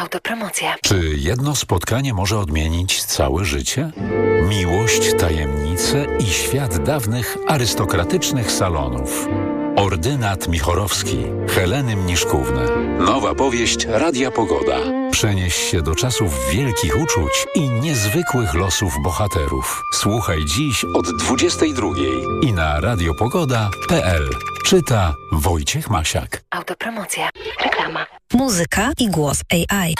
Autopromocja. Czy jedno spotkanie może odmienić całe życie? Miłość, tajemnice i świat dawnych arystokratycznych salonów. Ordynat Michorowski, Heleny Mniszkówny. Nowa powieść Radia Pogoda. Przenieś się do czasów wielkich uczuć i niezwykłych losów bohaterów. Słuchaj dziś od 22:00 i na radiopogoda.pl. Czyta Wojciech Masiak. Autopromocja. Reklama. Muzyka i głos AI.